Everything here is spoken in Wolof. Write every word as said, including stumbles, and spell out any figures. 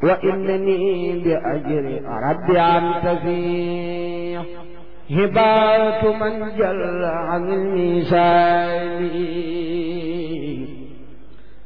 وإنني بأجر ربي أنتفي هبات من جل عن الميزان